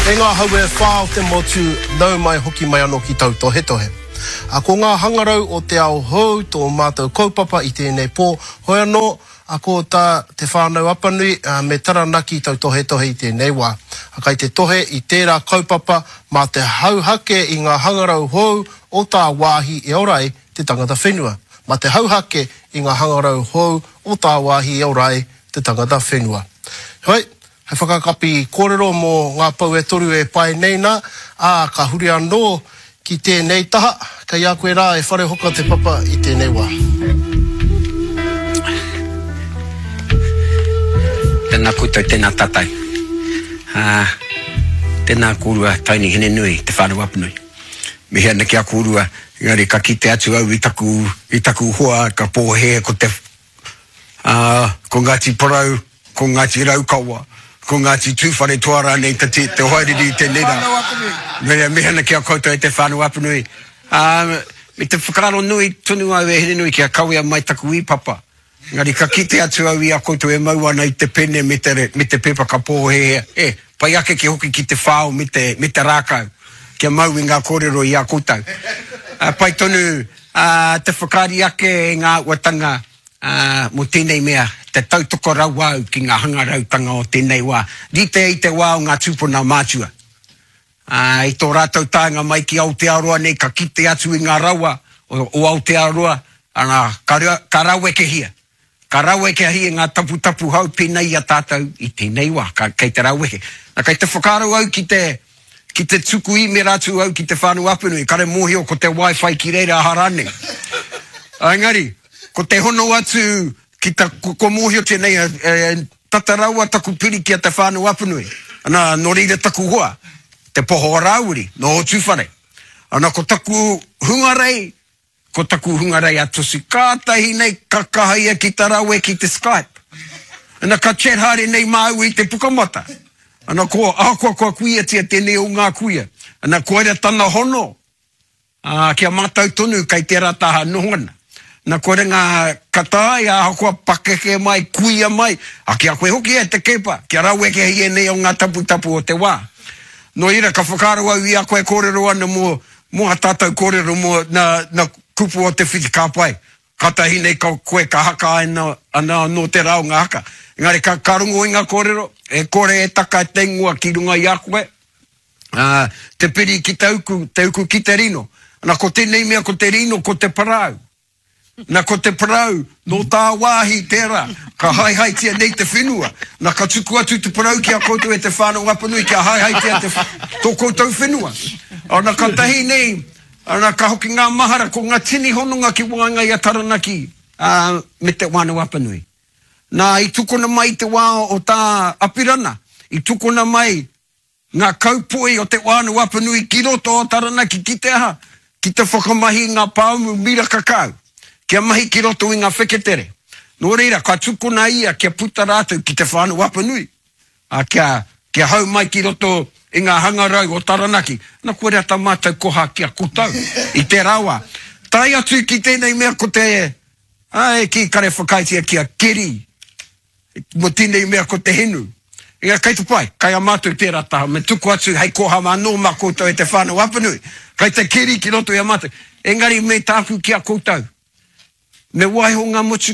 E ngā haue whāo te motu nau mai hoki mai anō ki tau tohe. Ko ngā hangarau o te ao hou tō mātou kaupapa i tēnei pō. Hoi anō, ko te whānau apanui me taranaki tau tohe i tēnei wā. Kai te tohe i tērā kaupapa mā te hauhake i ngā hangarau hou o tā wāhi e orai te tangata whenua. Mā te hauhake i ngā hangarau hou o tā wāhi e orai te tangata whenua. Hoi, hei whakakapi kōrero mō ngā pau e toru e pai neina, ka huri anō ki tēnei taha, kai a koe rā e whare hoka te papa i tēnei wā. Tēnā koutou, tēnā tatai. Tēnā kōrua taini hene nui, te whānau apanui. Me hea naki a kōrua, ngari ka kite atu au i taku hoa, ka pōhe, ko Ngāti Porau, ko Ngāti Raukawa, ko Ngāti Tūwhare Tuara nei te hoariri i te nera. Me hea naki a koutou e te whānau apanui. Me te whakaro nui, tunu au e hene nui ki a kawea mai taku i papa. Ngari ka kite atu au i a koutou e mau ana i te pene me te pepa ka pōhe. Pai ake ki hoki ki te whāo me te rākau. Kia mau i ngā kōrero i a koutou. Pai tonu, te whakari ake e ngā watanga mo tēnei mea, te tautoko rau au ki ngā hangarautanga o tēnei wā. Rite i te wā o ngā tūpuna mātua. I tō rātou tāinga mai ki Aotearoa nei ka kite atu i ngā raua o Aotearoa, ka raueke hia. Ka raueke hia ngā tapu hau pēnei a tātou i tēnei wā, kei te raueke. Kei te whakaro au ki te tuku i me rātu au ki te whānau apanui, kare mōhio ko te Wi-Fi ki reira harane. Engari, ko te hono atu ki ko mōhio tēnei tataraua taku piri ki a te whānau apanui. Ana no rire taku hoa, te poho rauri, no o tūwhare. Ana ko taku hungarei, atosi kātahi nei kakahaia ki ta raue ki te Skype. Ana ka chat haere nei māu i te pukamata. Ana ko kuia tia tēnei o ngā kuia. Ana koere tana hono. Kia mātau tonu kai tērā taha nohona. Ana koere ngā katai ahakoa pakeke mai, kuia mai. Kia koe hoki e te kepa. Kia raueke hie nei o ngā tapu o te wā. No ira ka whakaro au i a koe kōrero ana mo a tātou kōrero mo na kupu o te whiki kāpai. Katahi nei koe ka haka ana no te rao ngā haka. Engari ka rungo i ngā kōrero, e kore e taka te ngua ki runga i a koe. Te piri ki te uku ki te rino. Ana ko tēnei mea ko te rino, ko te parau. Na ko te parau, no tā wāhi tērā, ka hai tia nei te whenua. Na ka tuku atu te parau ki a koutou e te whānau apanui, ki a hai tia tō koutou whenua. Ana ka tahi nei, ana ka hoki ngā mahara, ko ngā tini hononga ki wānga i a taranaki me te wānau apanui. Nā i tukuna mai te wā o tā apirana, i tukuna mai ngā kaupoi o te wānau apanui ki roto o taranaki ki te aha, ki te whakamahi ngā pāumu mira kakau. Kia mahi ki roto i ngā wheketere. Nō reira, ka tukuna ia kia puta rātou ki te whānau apanui. Kia hau mai ki roto i ngā hangarau o taranaki. Na koe rea ta mātou koha kia kutau i te rawa. Tai atu ki tēnei mea ko te ki kare whakaitia kia keri. Mo tēnei mea ko te henu. Inga kei te pai, kai a mātou tērā taha. Me tuku atu hei koha mā nō mā koutou e te whānau apanui. Kai te keri ki roto i a mātou. Engari me tāku kia koutou. Me waiho ngā motu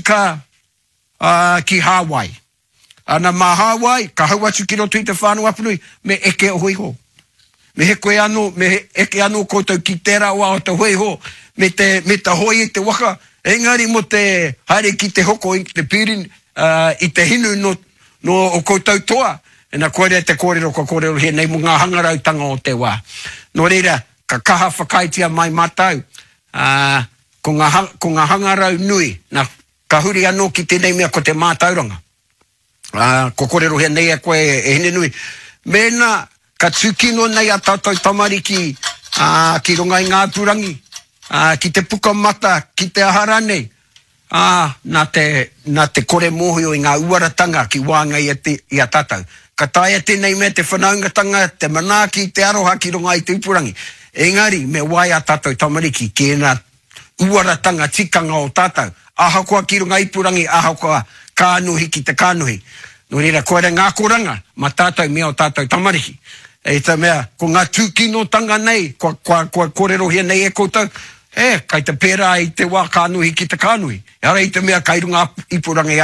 ki Hawaii. Ana mā Hawaii, ka hau atu ki roto i te whānau apanui, me eke o hoiho. Me eke anō koutou ki tērā wā o te hoiho, me te hoi i te waka, engari mo te haere ki te hoko i te pirin, i te hinu no o koutou toa. Ena koere te kōrero he nei mo ngā hangarautanga o te wā. No reira, ka kaha whakaitia mai mātau, ko ngā hangarau nui, na ka huri anō ki tēnei mea ko te mātauranga. Ko kōrero hea nei a koe e hene nui. Mēnā, ka tūkino nei a tātou tamariki ki runga i ngā purangi, ki te pukamata, ki te aharane, nā te kore mōhio i ngā uaratanga ki wānga i a tātou. Ka taia tēnei mea te whanaungatanga, te manaki, te aroha ki runga i te upurangi. Engari, me wai a tātou tamariki ki ena uaratanga tikanga o tātou. Ahakoa ki runga ipurangi, ahakoa kānuhi ki te kānuhi. No reira, koere ngā koranga, ma tātou mea o tātou tamariki. E ta mea, ko ngā tūkinotanga nei, kua kōrerohia nei e koutou, kai te pēra i te wā kānuhi ki te kānuhi. Ara i te mea kai runga ipurangi